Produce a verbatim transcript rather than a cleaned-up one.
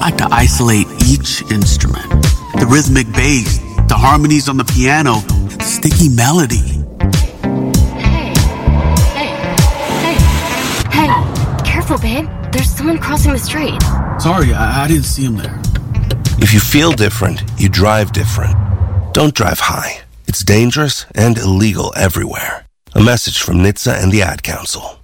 tried to isolate each instrument. The rhythmic bass, the harmonies on the piano, the sticky melody. Hey, hey, hey, hey, careful, babe. There's someone crossing the street. Sorry, I, I didn't see him there. If you feel different, you drive different. Don't drive high. It's dangerous and illegal everywhere. A message from N H T S A and the Ad Council.